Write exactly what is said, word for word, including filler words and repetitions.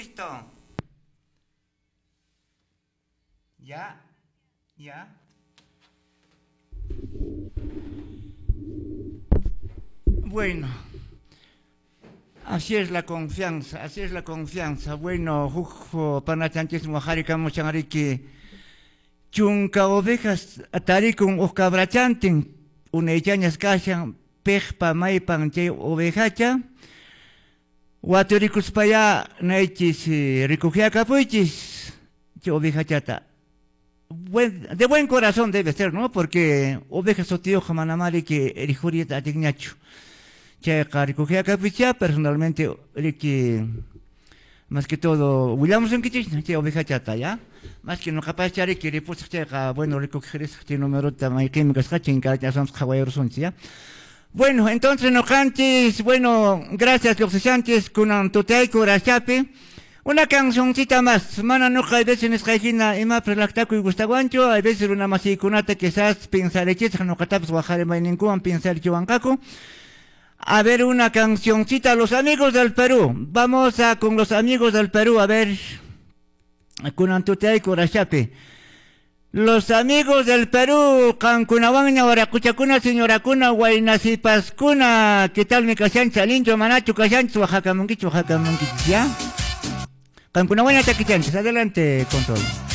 listo. Ya, ya. Bueno, así es la confianza, así es la confianza. Bueno, jujo, panachantes, mojari, camochanariki, chunca ovejas, atarikun, oscabrachanten, una echañas cachan, pejpa, maipan, che ovejacha, Waturicus paya naichis recogia capuchis, che ovejachata. Buen, de buen corazón debe ser, ¿no? Porque ovejas sotío jamanamari que erijurieta atignacho. Che recogia capucha, personalmente, que más que todo, Williams en Kichis, che ovejachata, ¿ya? Más que no capaz de que repuestos che bueno recoger este número de químicas hachin que ya son caballeros, ¿ya? Bueno, entonces, no cantes, bueno, gracias los esantes con Antotei Corachape. Una cancioncita más, mana no hay veces en escajina y más relactaco y gustaguancho, hay veces una masicunata que sabes pensar hecheza, no catapes bajar en ningún pensar chuancaco. A ver, una cancioncita, los amigos del Perú, vamos a con los amigos del Perú, a ver, con Antotei Corachape. Los amigos del Perú, Cancunabaña, Oracuchacuna, Señora Cuna, Guaynasipascuna, ¿qué tal mi cachancha? Lincho, Manacho, cachancha, Oaxaca, Monquicho, Oaxaca, Monquicho, ¿ya? Cancunabaña, Taquichanchas, adelante, control.